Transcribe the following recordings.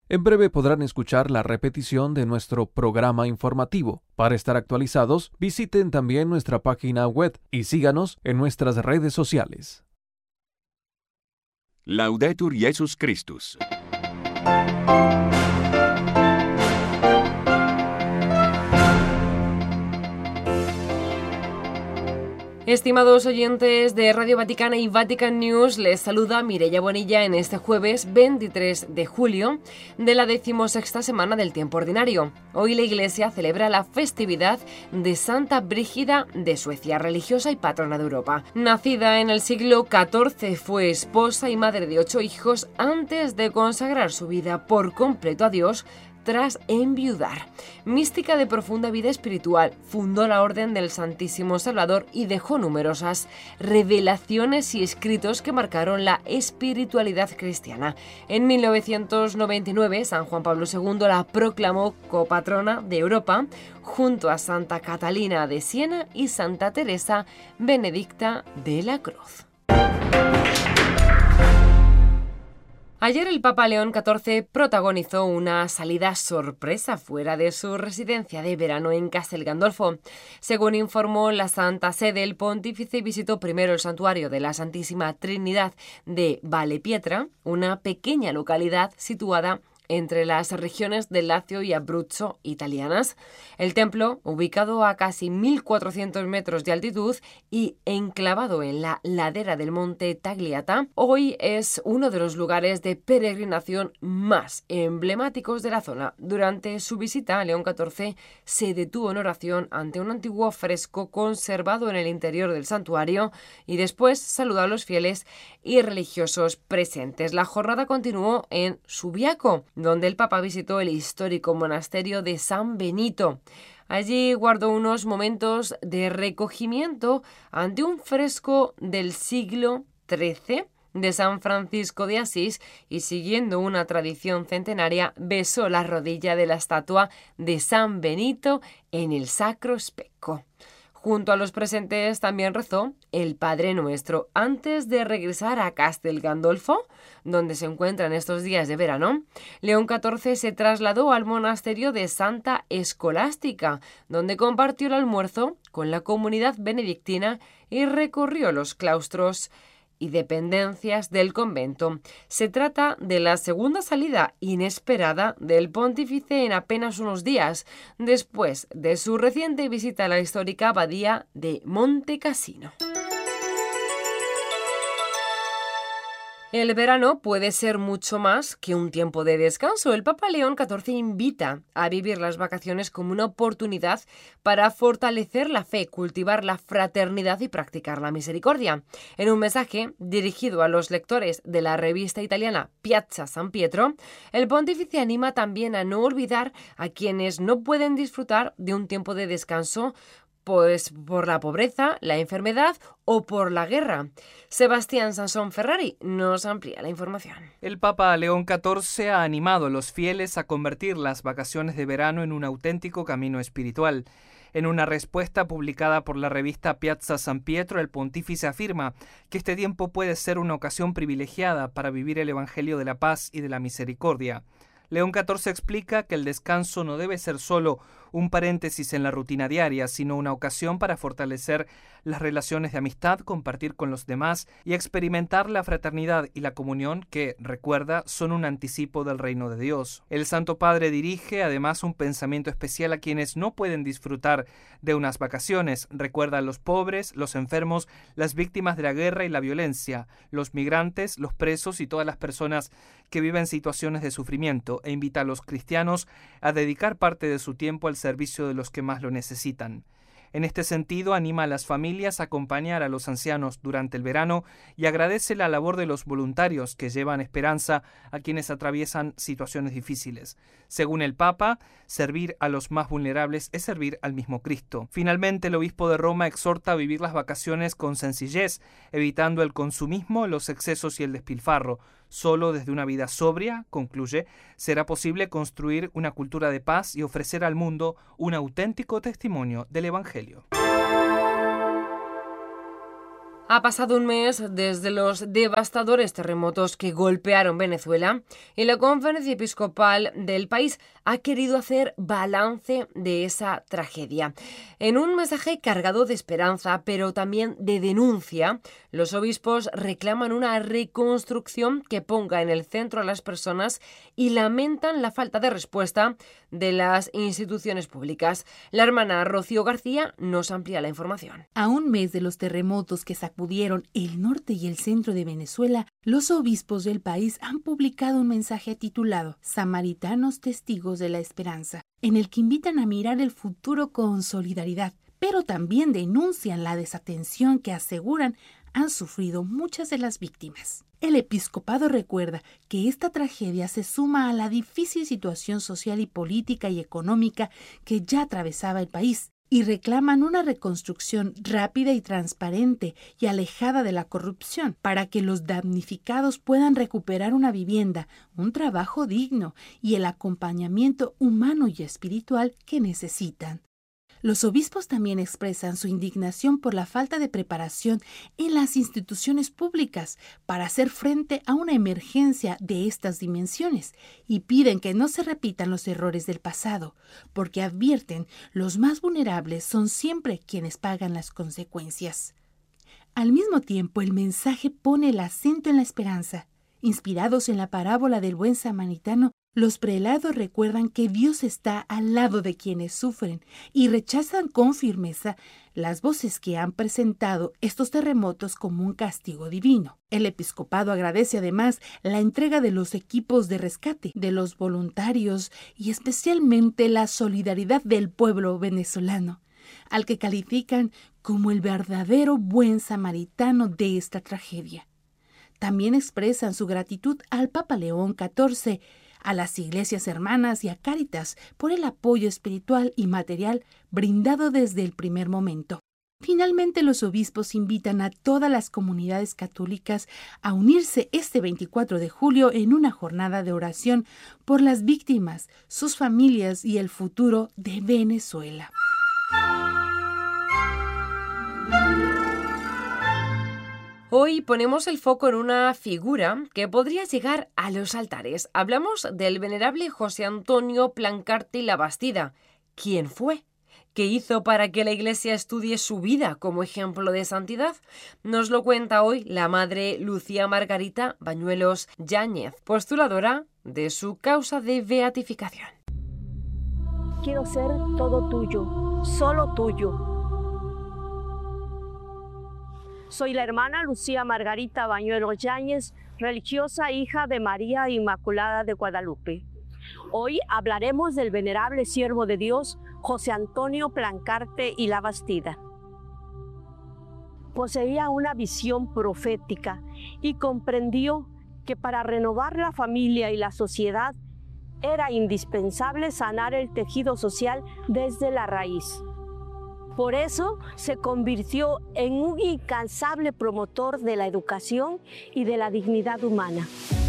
En breve podrán escuchar la repetición de nuestro programa informativo. Para estar actualizados, visiten también nuestra página web y síganos en nuestras redes sociales. Laudetur Jesus Christus. Estimados oyentes de Radio Vaticana y Vatican News, les saluda Mireia Bonilla en este jueves 23 de julio de la 16ª semana del tiempo ordinario. Hoy la Iglesia celebra la festividad de Santa Brígida de Suecia, religiosa y patrona de Europa. Nacida en el siglo XIV, fue esposa y madre de 8 hijos antes de consagrar su vida por completo a Dios tras enviudar. Mística de profunda vida espiritual, fundó la Orden del Santísimo Salvador y dejó numerosas revelaciones y escritos que marcaron la espiritualidad cristiana. En 1999, San Juan Pablo II la proclamó copatrona de Europa, junto a Santa Catalina de Siena y Santa Teresa Benedicta de la Cruz. Ayer el Papa León XIV protagonizó una salida sorpresa fuera de su residencia de verano en Castel Gandolfo. Según informó la Santa Sede, el pontífice visitó primero el santuario de la Santísima Trinidad de Valle Pietra, una pequeña localidad situada entre las regiones de Lazio y Abruzzo italianas. El templo, ubicado a casi 1.400 metros de altitud y enclavado en la ladera del monte Tagliata, hoy es uno de los lugares de peregrinación más emblemáticos de la zona. Durante su visita, León XIV se detuvo en oración ante un antiguo fresco conservado en el interior del santuario y después saludó a los fieles y religiosos presentes. La jornada continuó en Subiaco, donde el Papa visitó el histórico monasterio de San Benito. Allí guardó unos momentos de recogimiento ante un fresco del siglo XIII de San Francisco de Asís y, siguiendo una tradición centenaria, besó la rodilla de la estatua de San Benito en el Sacro Specco. Junto a los presentes también rezó el Padre Nuestro antes de regresar a Castel Gandolfo, donde se encuentra en estos días de verano. León XIV se trasladó al monasterio de Santa Escolástica, donde compartió el almuerzo con la comunidad benedictina y recorrió los claustros y dependencias del convento. Se trata de la segunda salida inesperada del pontífice en apenas unos días, después de su reciente visita a la histórica abadía de Monte Cassino. El verano puede ser mucho más que un tiempo de descanso. El Papa León XIV invita a vivir las vacaciones como una oportunidad para fortalecer la fe, cultivar la fraternidad y practicar la misericordia. En un mensaje dirigido a los lectores de la revista italiana Piazza San Pietro, el pontífice anima también a no olvidar a quienes no pueden disfrutar de un tiempo de descanso, pues por la pobreza, la enfermedad o por la guerra. Sebastián Sansón Ferrari nos amplía la información. El Papa León XIV ha animado a los fieles a convertir las vacaciones de verano en un auténtico camino espiritual. En una respuesta publicada por la revista Piazza San Pietro, el pontífice afirma que este tiempo puede ser una ocasión privilegiada para vivir el Evangelio de la paz y de la misericordia. León XIV explica que el descanso no debe ser solo un paréntesis en la rutina diaria, sino una ocasión para fortalecer las relaciones de amistad, compartir con los demás y experimentar la fraternidad y la comunión que, recuerda, son un anticipo del reino de Dios. El Santo Padre dirige además un pensamiento especial a quienes no pueden disfrutar de unas vacaciones. Recuerda a los pobres, los enfermos, las víctimas de la guerra y la violencia, los migrantes, los presos y todas las personas que viven situaciones de sufrimiento, e invita a los cristianos a dedicar parte de su tiempo al servicio de los que más lo necesitan. En este sentido, anima a las familias a acompañar a los ancianos durante el verano y agradece la labor de los voluntarios que llevan esperanza a quienes atraviesan situaciones difíciles. Según el Papa, servir a los más vulnerables es servir al mismo Cristo. Finalmente, el obispo de Roma exhorta a vivir las vacaciones con sencillez, evitando el consumismo, los excesos y el despilfarro. Solo desde una vida sobria, concluye, será posible construir una cultura de paz y ofrecer al mundo un auténtico testimonio del Evangelio. Ha pasado un mes desde los devastadores terremotos que golpearon Venezuela y la Conferencia Episcopal del país ha querido hacer balance de esa tragedia. En un mensaje cargado de esperanza, pero también de denuncia, los obispos reclaman una reconstrucción que ponga en el centro a las personas y lamentan la falta de respuesta de las instituciones públicas. La hermana Rocío García nos amplía la información. A un mes de los terremotos que sacudieron el norte y el centro de Venezuela, los obispos del país han publicado un mensaje titulado Samaritanos Testigos de la Esperanza, en el que invitan a mirar el futuro con solidaridad, pero también denuncian la desatención que aseguran han sufrido muchas de las víctimas. El episcopado recuerda que esta tragedia se suma a la difícil situación social y política y económica que ya atravesaba el país y reclaman una reconstrucción rápida y transparente y alejada de la corrupción para que los damnificados puedan recuperar una vivienda, un trabajo digno y el acompañamiento humano y espiritual que necesitan. Los obispos también expresan su indignación por la falta de preparación en las instituciones públicas para hacer frente a una emergencia de estas dimensiones y piden que no se repitan los errores del pasado, porque advierten los más vulnerables son siempre quienes pagan las consecuencias. Al mismo tiempo, el mensaje pone el acento en la esperanza. Inspirados en la parábola del buen samaritano, los prelados recuerdan que Dios está al lado de quienes sufren y rechazan con firmeza las voces que han presentado estos terremotos como un castigo divino. El episcopado agradece además la entrega de los equipos de rescate, de los voluntarios y especialmente la solidaridad del pueblo venezolano, al que califican como el verdadero buen samaritano de esta tragedia. También expresan su gratitud al Papa León XIV, a las iglesias hermanas y a Cáritas por el apoyo espiritual y material brindado desde el primer momento. Finalmente, los obispos invitan a todas las comunidades católicas a unirse este 24 de julio en una jornada de oración por las víctimas, sus familias y el futuro de Venezuela. Hoy ponemos el foco en una figura que podría llegar a los altares. Hablamos del venerable José Antonio Plancarte y Labastida. ¿Quién fue? ¿Qué hizo para que la Iglesia estudie su vida como ejemplo de santidad? Nos lo cuenta hoy la madre Lucía Margarita Bañuelos Yáñez, postuladora de su causa de beatificación. Quiero ser todo tuyo, solo tuyo. Soy la hermana Lucía Margarita Bañuelos Yáñez, religiosa hija de María Inmaculada de Guadalupe. Hoy hablaremos del venerable siervo de Dios, José Antonio Plancarte y Labastida. Poseía una visión profética y comprendió que para renovar la familia y la sociedad era indispensable sanar el tejido social desde la raíz. Por eso se convirtió en un incansable promotor de la educación y de la dignidad humana.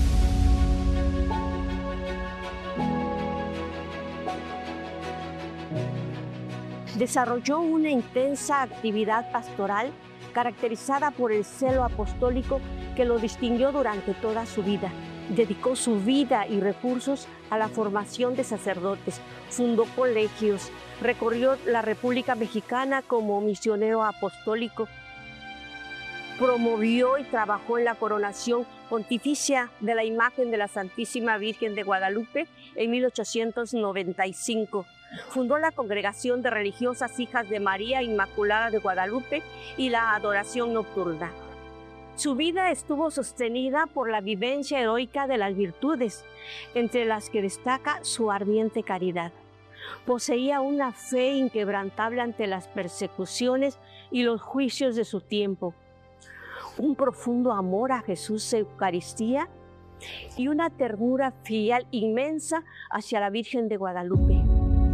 Desarrolló una intensa actividad pastoral caracterizada por el celo apostólico que lo distinguió durante toda su vida. Dedicó su vida y recursos a la formación de sacerdotes, fundó colegios, recorrió la República Mexicana como misionero apostólico, promovió y trabajó en la coronación pontificia de la imagen de la Santísima Virgen de Guadalupe en 1895. Fundó la Congregación de Religiosas Hijas de María Inmaculada de Guadalupe y la Adoración Nocturna. Su vida estuvo sostenida por la vivencia heroica de las virtudes, entre las que destaca su ardiente caridad. Poseía una fe inquebrantable ante las persecuciones y los juicios de su tiempo, un profundo amor a Jesús Eucaristía y una ternura filial inmensa hacia la Virgen de Guadalupe.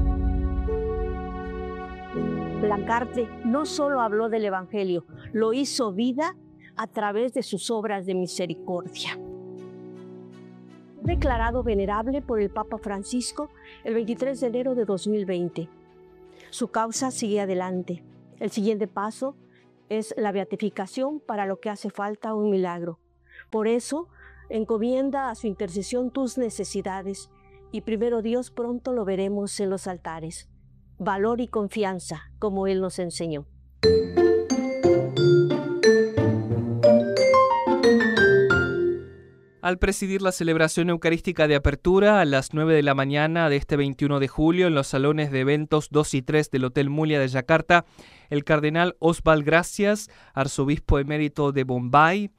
Plancarte no solo habló del Evangelio, lo hizo vida a través de sus obras de misericordia. Declarado venerable por el Papa Francisco el 23 de enero de 2020. Su causa sigue adelante. El siguiente paso es la beatificación para lo que hace falta un milagro. Por eso, encomienda a su intercesión tus necesidades y primero Dios pronto lo veremos en los altares. Valor y confianza, como Él nos enseñó. Al presidir la celebración eucarística de apertura a las 9 de la mañana de este 21 de julio en los salones de eventos 2 y 3 del Hotel Mulia de Yakarta, el cardenal Oswald Gracias, arzobispo emérito de Bombay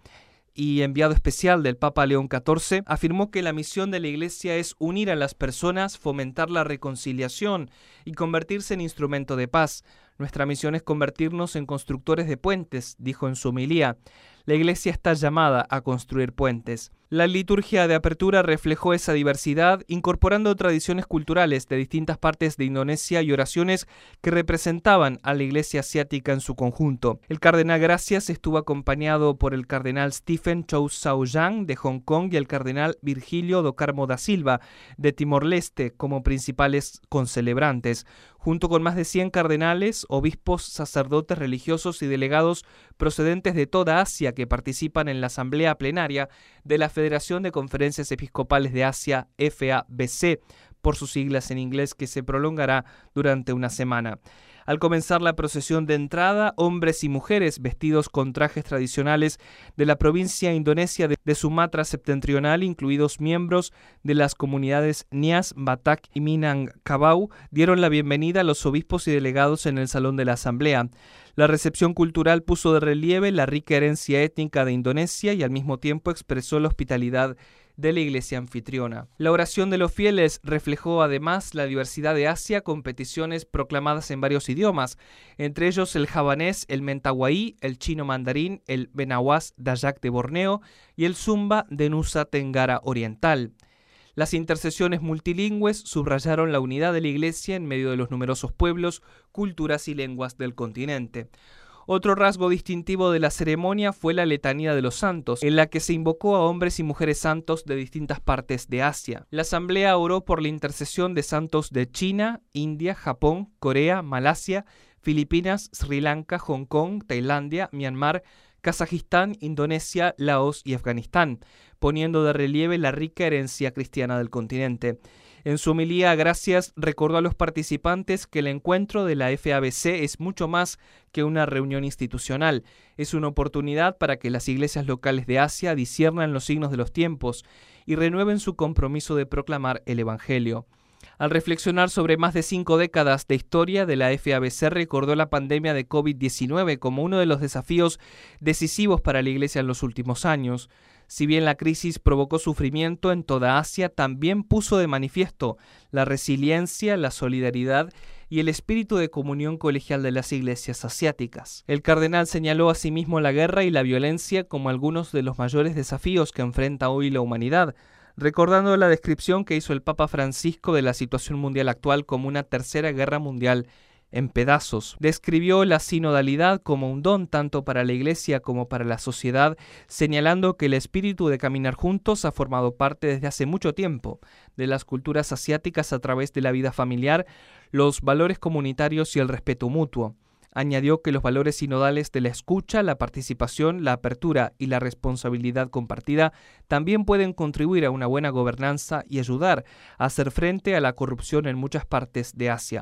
y enviado especial del Papa León XIV, afirmó que la misión de la Iglesia es unir a las personas, fomentar la reconciliación y convertirse en instrumento de paz. Nuestra misión es convertirnos en constructores de puentes, dijo en su homilía. La Iglesia está llamada a construir puentes. La liturgia de apertura reflejó esa diversidad, incorporando tradiciones culturales de distintas partes de Indonesia y oraciones que representaban a la Iglesia asiática en su conjunto. El cardenal Gracias estuvo acompañado por el cardenal Stephen Chow Sao Yang de Hong Kong y el cardenal Virgilio do Carmo da Silva de Timor-Leste como principales concelebrantes, junto con más de 100 cardenales, obispos, sacerdotes religiosos y delegados procedentes de toda Asia que participan en la asamblea plenaria de la Federación de Conferencias Episcopales de Asia, FABC, por sus siglas en inglés, que se prolongará durante una semana. Al comenzar la procesión de entrada, hombres y mujeres vestidos con trajes tradicionales de la provincia indonesia de Sumatra septentrional, incluidos miembros de las comunidades Nias, Batak y Minangkabau, dieron la bienvenida a los obispos y delegados en el salón de la asamblea. La recepción cultural puso de relieve la rica herencia étnica de Indonesia y al mismo tiempo expresó la hospitalidad de la iglesia anfitriona. La oración de los fieles reflejó además la diversidad de Asia con peticiones proclamadas en varios idiomas, entre ellos el javanés, el mentawai, el chino mandarín, el benawas dayak de Borneo y el zumba de Nusa Tenggara Oriental. Las intercesiones multilingües subrayaron la unidad de la Iglesia en medio de los numerosos pueblos, culturas y lenguas del continente. Otro rasgo distintivo de la ceremonia fue la letanía de los santos, en la que se invocó a hombres y mujeres santos de distintas partes de Asia. La asamblea oró por la intercesión de santos de China, India, Japón, Corea, Malasia, Filipinas, Sri Lanka, Hong Kong, Tailandia, Myanmar, Kazajistán, Indonesia, Laos y Afganistán, poniendo de relieve la rica herencia cristiana del continente. En su homilía, Gracias recordó a los participantes que el encuentro de la FABC es mucho más que una reunión institucional. Es una oportunidad para que las iglesias locales de Asia disciernan los signos de los tiempos y renueven su compromiso de proclamar el Evangelio. Al reflexionar sobre más de 5 décadas de historia de la FABC, recordó la pandemia de COVID-19 como uno de los desafíos decisivos para la Iglesia en los últimos años. Si bien la crisis provocó sufrimiento en toda Asia, también puso de manifiesto la resiliencia, la solidaridad y el espíritu de comunión colegial de las iglesias asiáticas. El cardenal señaló asimismo la guerra y la violencia como algunos de los mayores desafíos que enfrenta hoy la humanidad, recordando la descripción que hizo el Papa Francisco de la situación mundial actual como una tercera guerra mundial en pedazos. Describió la sinodalidad como un don tanto para la Iglesia como para la sociedad, señalando que el espíritu de caminar juntos ha formado parte desde hace mucho tiempo de las culturas asiáticas a través de la vida familiar, los valores comunitarios y el respeto mutuo. Añadió que los valores sinodales de la escucha, la participación, la apertura y la responsabilidad compartida también pueden contribuir a una buena gobernanza y ayudar a hacer frente a la corrupción en muchas partes de Asia.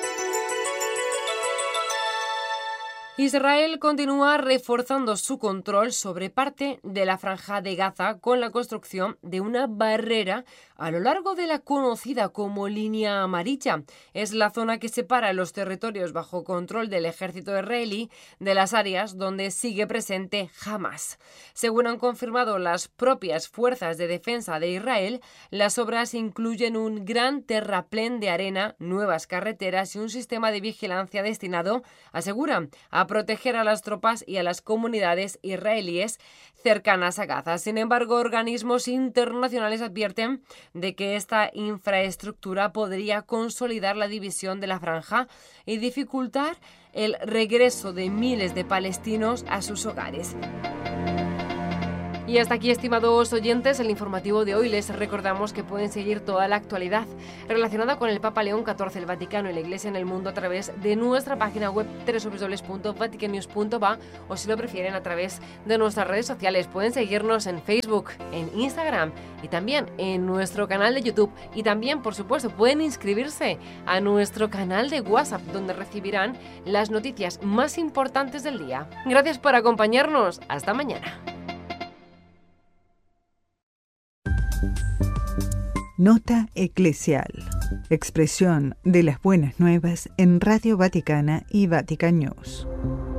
Israel continúa reforzando su control sobre parte de la Franja de Gaza con la construcción de una barrera a lo largo de la conocida como Línea Amarilla. Es la zona que separa los territorios bajo control del ejército israelí de las áreas donde sigue presente Hamas. Según han confirmado las propias fuerzas de defensa de Israel, las obras incluyen un gran terraplén de arena, nuevas carreteras y un sistema de vigilancia destinado, aseguran, a proteger a las tropas y a las comunidades israelíes cercanas a Gaza. Sin embargo, organismos internacionales advierten de que esta infraestructura podría consolidar la división de la franja y dificultar el regreso de miles de palestinos a sus hogares. Y hasta aquí, estimados oyentes, el informativo de hoy. Les recordamos que pueden seguir toda la actualidad relacionada con el Papa León XIV, el Vaticano y la Iglesia en el mundo a través de nuestra página web www.vaticannews.va, o si lo prefieren a través de nuestras redes sociales. Pueden seguirnos en Facebook, en Instagram y también en nuestro canal de YouTube. Y también, por supuesto, pueden inscribirse a nuestro canal de WhatsApp, donde recibirán las noticias más importantes del día. Gracias por acompañarnos. Hasta mañana. Nota eclesial. Expresión de las buenas nuevas en Radio Vaticana y Vatican News.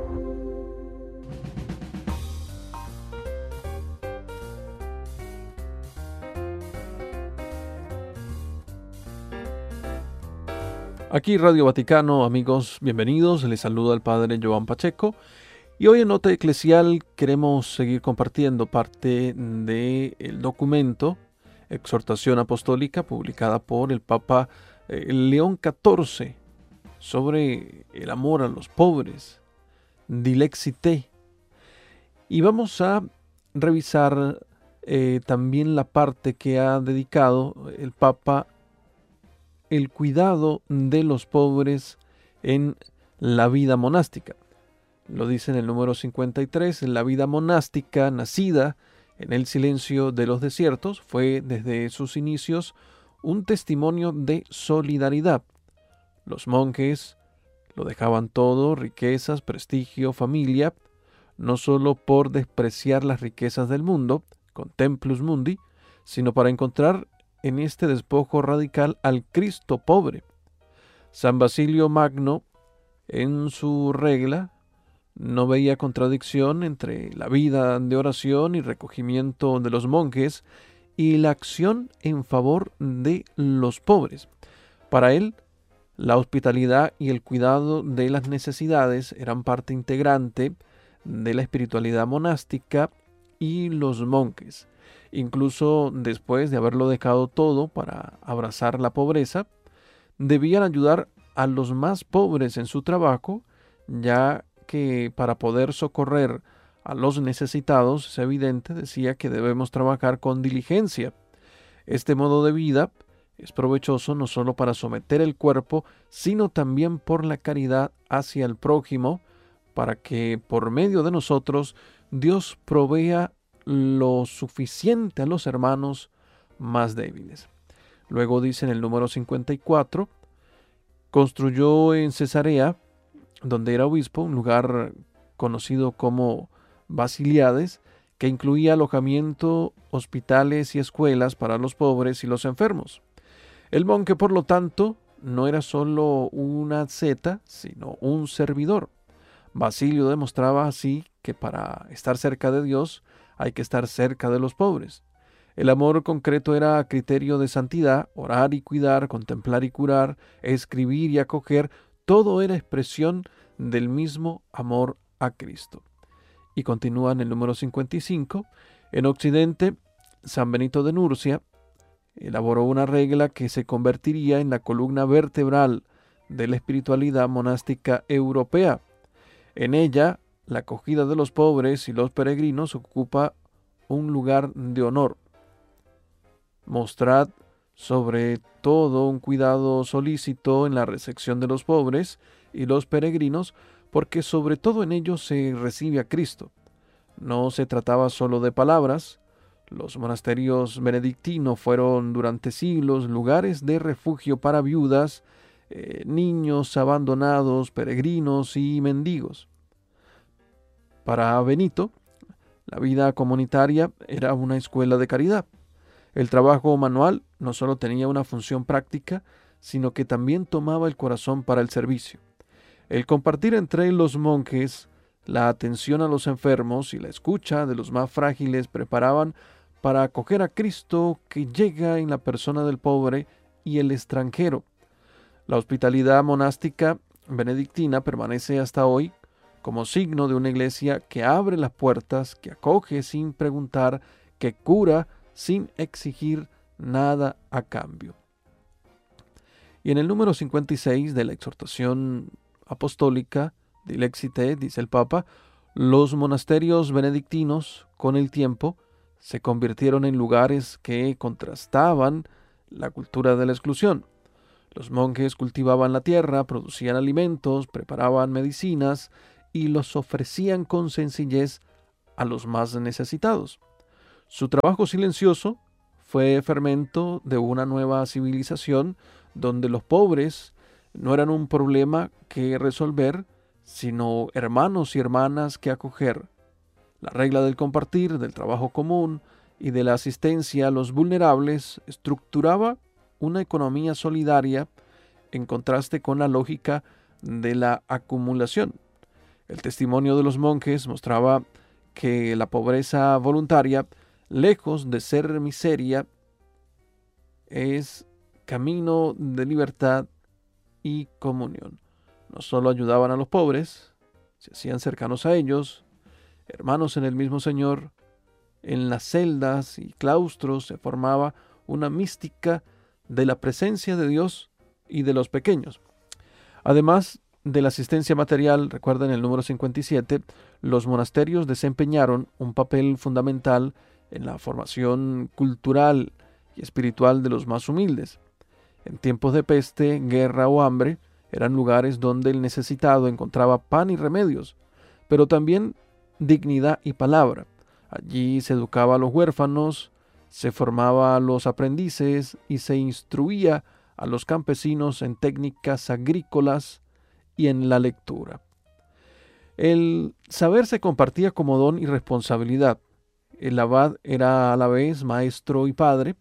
Aquí Radio Vaticano, amigos, bienvenidos. Les saluda el Padre Joan Pacheco. Y hoy en Nota Eclesial queremos seguir compartiendo parte del documento Exhortación Apostólica publicada por el Papa León XIV sobre el amor a los pobres, Dilexite. Y vamos a revisar también la parte que ha dedicado el Papa el cuidado de los pobres en la vida monástica. Lo dice en el número 53, la vida monástica nacida en el silencio de los desiertos fue desde sus inicios un testimonio de solidaridad. Los monjes lo dejaban todo, riquezas, prestigio, familia, no solo por despreciar las riquezas del mundo, con templus mundi, sino para encontrar en este despojo radical al Cristo pobre. San Basilio Magno, en su regla, no veía contradicción entre la vida de oración y recogimiento de los monjes y la acción en favor de los pobres. Para él, la hospitalidad y el cuidado de las necesidades eran parte integrante de la espiritualidad monástica y los monjes, incluso después de haberlo dejado todo para abrazar la pobreza, debían ayudar a los más pobres en su trabajo, ya que para poder socorrer a los necesitados, es evidente, decía que debemos trabajar con diligencia. Este modo de vida es provechoso no solo para someter el cuerpo, sino también por la caridad hacia el prójimo, para que por medio de nosotros Dios provea lo suficiente a los hermanos más débiles. Luego dice en el número 54, construyó en Cesarea, donde era obispo, un lugar conocido como Basiliades, que incluía alojamiento, hospitales y escuelas para los pobres y los enfermos. El monje, por lo tanto, no era solo un asceta, sino un servidor. Basilio demostraba así que para estar cerca de Dios hay que estar cerca de los pobres. El amor concreto era criterio de santidad, orar y cuidar, contemplar y curar, escribir y acoger, todo era expresión del mismo amor a Cristo. Y continúa en el número 55. En Occidente, San Benito de Nurcia elaboró una regla que se convertiría en la columna vertebral de la espiritualidad monástica europea. En ella, la acogida de los pobres y los peregrinos ocupa un lugar de honor. Mostrad sobre todo un cuidado solícito en la recepción de los pobres y los peregrinos, porque sobre todo en ellos se recibe a Cristo. No se trataba solo de palabras. Los monasterios benedictinos fueron durante siglos lugares de refugio para viudas, niños abandonados, peregrinos y mendigos. Para Benito, la vida comunitaria era una escuela de caridad. El trabajo manual no solo tenía una función práctica, sino que también tomaba el corazón para el servicio. El compartir entre los monjes, la atención a los enfermos y la escucha de los más frágiles preparaban para acoger a Cristo que llega en la persona del pobre y el extranjero. La hospitalidad monástica benedictina permanece hasta hoy como signo de una iglesia que abre las puertas, que acoge sin preguntar, que cura sin exigir nada a cambio. Y en el número 56 de la exhortación apostólica Dilexite, dice el Papa, los monasterios benedictinos con el tiempo se convirtieron en lugares que contrastaban la cultura de la exclusión. Los monjes cultivaban la tierra, producían alimentos, preparaban medicinas y los ofrecían con sencillez a los más necesitados. Su trabajo silencioso fue fermento de una nueva civilización donde los pobres no eran un problema que resolver, sino hermanos y hermanas que acoger. La regla del compartir, del trabajo común y de la asistencia a los vulnerables estructuraba una economía solidaria en contraste con la lógica de la acumulación. El testimonio de los monjes mostraba que la pobreza voluntaria, lejos de ser miseria, es camino de libertad y comunión. No solo ayudaban a los pobres, se hacían cercanos a ellos, hermanos en el mismo Señor. En las celdas y claustros se formaba una mística de la presencia de Dios y de los pequeños. Además de la asistencia material, recuerden el número 57, los monasterios desempeñaron un papel fundamental en la formación cultural y espiritual de los más humildes. En tiempos de peste, guerra o hambre, eran lugares donde el necesitado encontraba pan y remedios, pero también dignidad y palabra. Allí se educaba a los huérfanos, se formaba a los aprendices y se instruía a los campesinos en técnicas agrícolas y en la lectura. El saber se compartía como don y responsabilidad. El abad era a la vez maestro y padre,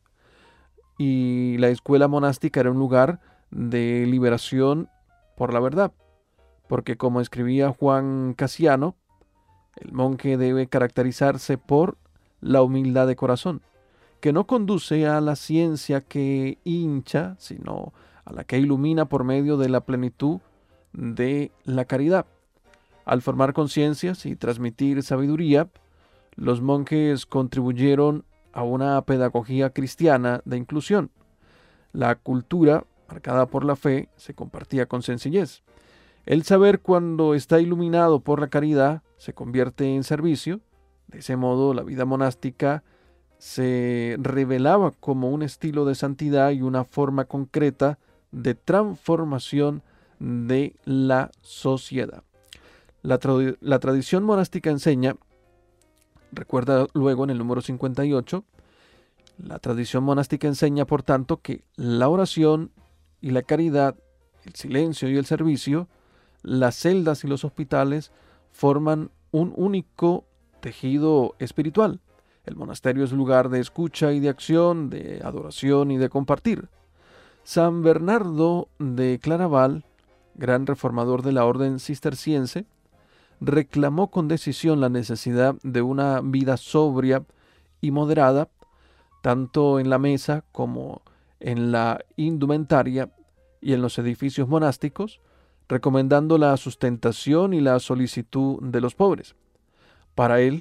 y la escuela monástica era un lugar de liberación por la verdad, porque como escribía Juan Casiano, el monje debe caracterizarse por la humildad de corazón, que no conduce a la ciencia que hincha, sino a la que ilumina por medio de la plenitud de la caridad. Al formar conciencias y transmitir sabiduría, los monjes contribuyeron a una pedagogía cristiana de inclusión. La cultura, marcada por la fe, se compartía con sencillez. El saber, cuando está iluminado por la caridad, se convierte en servicio. De ese modo, la vida monástica se revelaba como un estilo de santidad y una forma concreta de transformación de la sociedad. La tradición monástica enseña, recuerda luego en el número 58, la tradición monástica enseña, por tanto, que la oración y la caridad, el silencio y el servicio, las celdas y los hospitales forman un único tejido espiritual. El monasterio es lugar de escucha y de acción, de adoración y de compartir. San Bernardo de Claraval, gran reformador de la orden cisterciense, reclamó con decisión la necesidad de una vida sobria y moderada, tanto en la mesa como en la indumentaria y en los edificios monásticos, recomendando la sustentación y la solicitud de los pobres. Para él,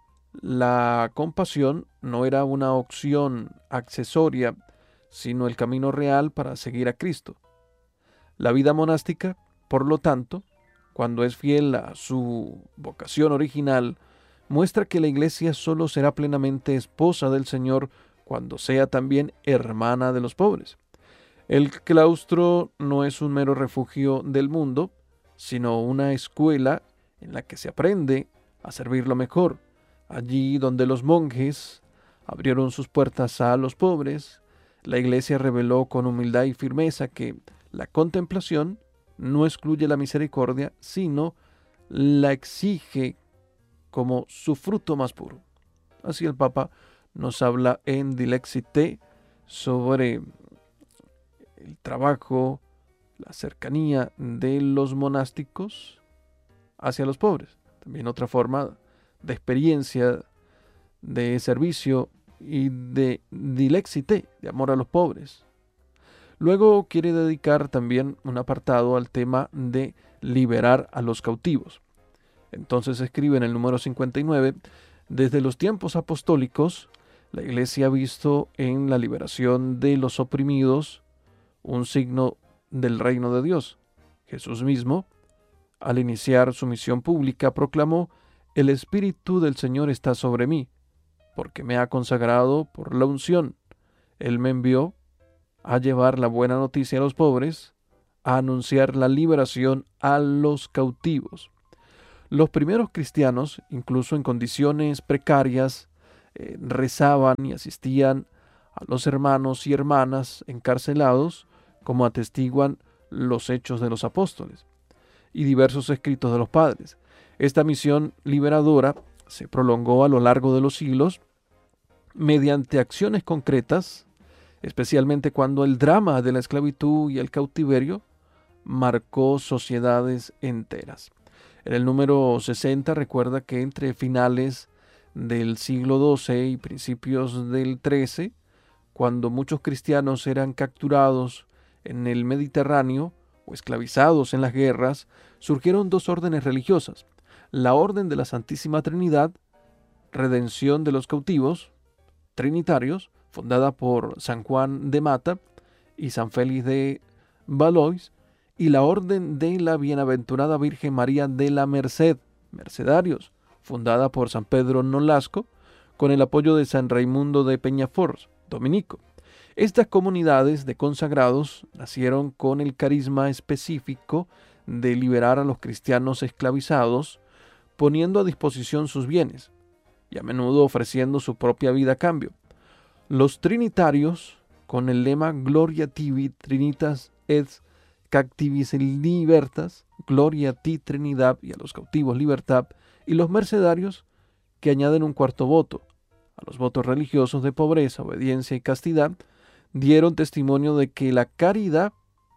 la compasión no era una opción accesoria, sino el camino real para seguir a Cristo. La vida monástica, por lo tanto, cuando es fiel a su vocación original, muestra que la Iglesia solo será plenamente esposa del Señor cuando sea también hermana de los pobres. El claustro no es un mero refugio del mundo, sino una escuela en la que se aprende a servirlo mejor. Allí donde los monjes abrieron sus puertas a los pobres, la Iglesia reveló con humildad y firmeza que la contemplación no excluye la misericordia, sino la exige como su fruto más puro. Así el Papa nos habla en Dilexite sobre el trabajo, la cercanía de los monásticos hacia los pobres. También otra forma de experiencia, de servicio y de dilexite, de amor a los pobres. Luego quiere dedicar también un apartado al tema de liberar a los cautivos. Entonces escribe en el número 59, desde los tiempos apostólicos, la Iglesia ha visto en la liberación de los oprimidos un signo del reino de Dios. Jesús mismo, al iniciar su misión pública, proclamó: el Espíritu del Señor está sobre mí, porque me ha consagrado por la unción. Él me envió a llevar la buena noticia a los pobres, a anunciar la liberación a los cautivos. Los primeros cristianos, incluso en condiciones precarias, rezaban y asistían a los hermanos y hermanas encarcelados, como atestiguan los hechos de los apóstoles y diversos escritos de los padres. Esta misión liberadora se prolongó a lo largo de los siglos mediante acciones concretas, especialmente cuando el drama de la esclavitud y el cautiverio marcó sociedades enteras. En el número 60 recuerda que entre finales del siglo XII y principios del XIII, cuando muchos cristianos eran capturados en el Mediterráneo o esclavizados en las guerras, surgieron dos órdenes religiosas: la Orden de la Santísima Trinidad, redención de los cautivos, trinitarios, fundada por San Juan de Mata y San Félix de Valois, y la Orden de la Bienaventurada Virgen María de la Merced, mercedarios, fundada por San Pedro Nolasco, con el apoyo de San Raimundo de Peñafort, dominico. Estas comunidades de consagrados nacieron con el carisma específico de liberar a los cristianos esclavizados, poniendo a disposición sus bienes y a menudo ofreciendo su propia vida a cambio. Los trinitarios, con el lema Gloria tibi trinitas et captivis libertas, Gloria a ti Trinidad y a los cautivos libertad, y los mercedarios, que añaden un cuarto voto a los votos religiosos de pobreza, obediencia y castidad, dieron testimonio de que la caridad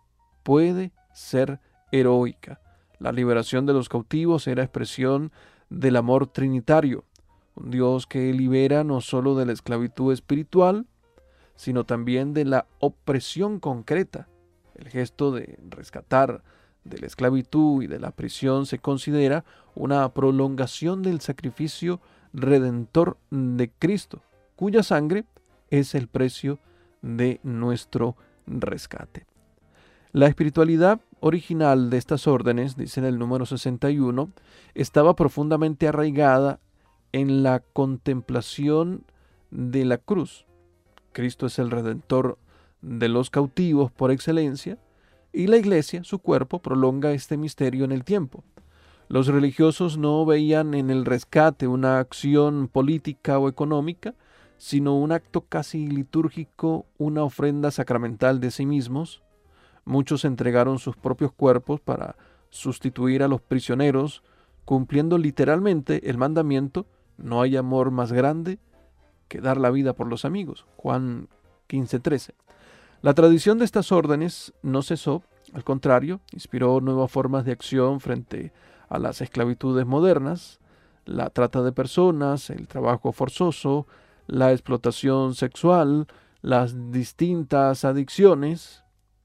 puede ser heroica. La liberación de los cautivos era expresión del amor trinitario, un Dios que libera no solo de la esclavitud espiritual, sino también de la opresión concreta. El gesto de rescatar de la esclavitud y de la prisión se considera una prolongación del sacrificio redentor de Cristo, cuya sangre es el precio de nuestro rescate. La espiritualidad original de estas órdenes, dice en el número 61, estaba profundamente arraigada en la contemplación de la cruz. Cristo es el redentor de los cautivos por excelencia, y la Iglesia, su cuerpo, prolonga este misterio en el tiempo. Los religiosos no veían en el rescate una acción política o económica, sino un acto casi litúrgico, una ofrenda sacramental de sí mismos. Muchos entregaron sus propios cuerpos para sustituir a los prisioneros, cumpliendo literalmente el mandamiento: no hay amor más grande que dar la vida por los amigos. Juan 15:13. La tradición de estas órdenes no cesó, al contrario, inspiró nuevas formas de acción frente a las esclavitudes modernas, la trata de personas, el trabajo forzoso, la explotación sexual, las distintas adicciones.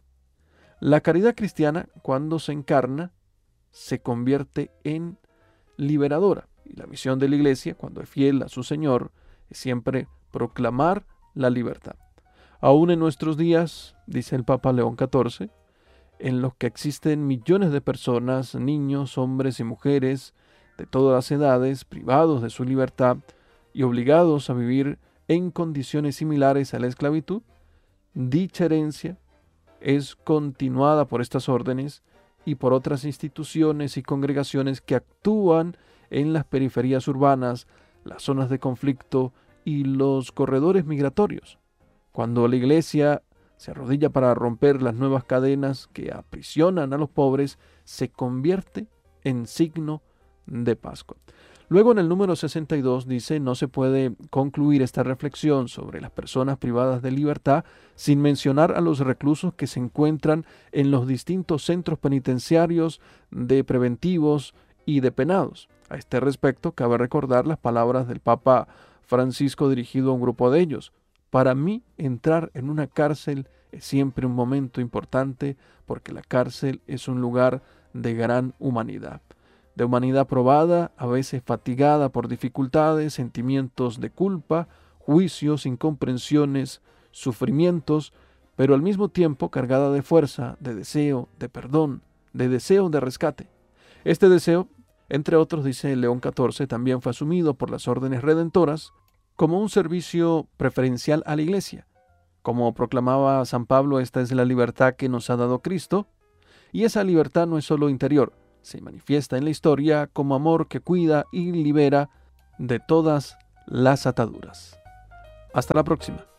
La caridad cristiana, cuando se encarna, se convierte en liberadora. Y la misión de la Iglesia, cuando es fiel a su Señor, es siempre proclamar la libertad. Aún en nuestros días, dice el Papa León XIV, en los que existen millones de personas, niños, hombres y mujeres de todas las edades, privados de su libertad y obligados a vivir en condiciones similares a la esclavitud, dicha herencia es continuada por estas órdenes y por otras instituciones y congregaciones que actúan en las periferias urbanas, las zonas de conflicto y los corredores migratorios. Cuando la Iglesia se arrodilla para romper las nuevas cadenas que aprisionan a los pobres, se convierte en signo de Pascua. Luego en el número 62 dice: no se puede concluir esta reflexión sobre las personas privadas de libertad sin mencionar a los reclusos que se encuentran en los distintos centros penitenciarios de preventivos y de penados. A este respecto, cabe recordar las palabras del Papa Francisco dirigido a un grupo de ellos: para mí, entrar en una cárcel es siempre un momento importante, porque la cárcel es un lugar de gran humanidad. De humanidad probada, a veces fatigada por dificultades, sentimientos de culpa, juicios, incomprensiones, sufrimientos, pero al mismo tiempo cargada de fuerza, de deseo, de perdón, de deseo de rescate. Este deseo, entre otros, dice León XIV, también fue asumido por las órdenes redentoras, como un servicio preferencial a la Iglesia. Como proclamaba San Pablo, esta es la libertad que nos ha dado Cristo, y esa libertad no es solo interior, se manifiesta en la historia como amor que cuida y libera de todas las ataduras. Hasta la próxima.